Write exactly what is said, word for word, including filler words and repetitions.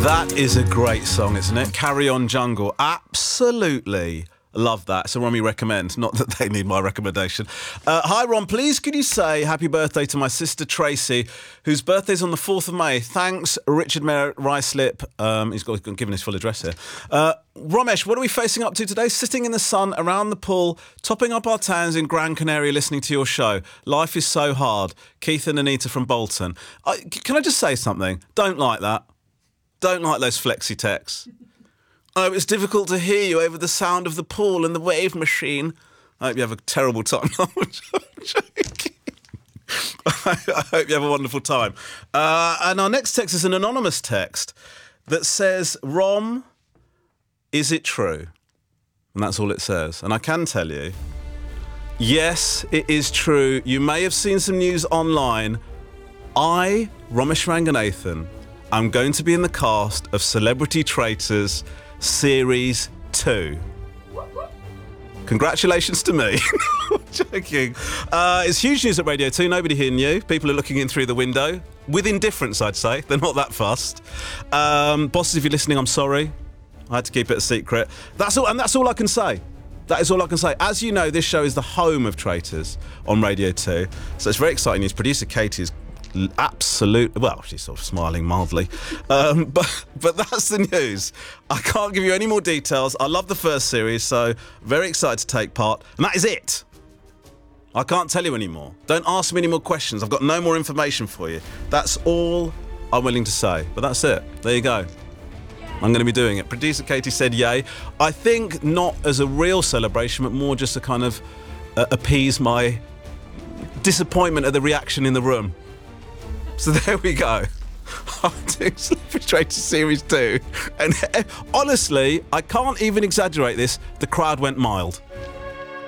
That is a great song, isn't it? Carry On Jungle. Absolutely love that. So Romy recommends. Not that they need my recommendation. Uh, hi, Ron. Please could you say happy birthday to my sister Tracy, whose birthday's on the fourth of May. Thanks, Richard Mayer Ruislip. Um, he's got given his full address here. Uh, Romesh, what are we facing up to today? Sitting in the sun around the pool, topping up our towns in Gran Canaria, listening to your show. Life is so hard. Keith and Anita from Bolton. I, can I just say something? Don't like that. Don't like those flexi texts. Oh, it's difficult to hear you over the sound of the pool and the wave machine. I hope you have a terrible time. I'm joking. I hope you have a wonderful time. Uh, and our next text is an anonymous text that says, Rom, is it true? And that's all it says. And I can tell you, yes, it is true. You may have seen some news online. I, Romesh Ranganathan, I'm going to be in the cast of Celebrity Traitors Series two. Congratulations to me. I'm joking. Uh, it's huge news at Radio two. Nobody here knew. People are looking in through the window. With indifference, I'd say. They're not that fussed. Um, bosses, if you're listening, I'm sorry. I had to keep it a secret. That's all, and that's all I can say. That is all I can say. As you know, this show is the home of Traitors on Radio two. So it's very exciting news. Producer Katie is absolute, well, she's sort of smiling mildly, um, but but that's the news. I can't give you any more details. I love the first series, so very excited to take part, and that is it. I can't tell you anymore. Don't ask me any more questions. I've got no more information for you. That's all I'm willing to say, but that's it. There you go. I'm going to be doing it. Producer Katie said yay. I think not as a real celebration, but more just to kind of uh, appease my disappointment at the reaction in the room. So there we go. I'm doing Celebrity Traitors Series two. And honestly, I can't even exaggerate this. The crowd went mild.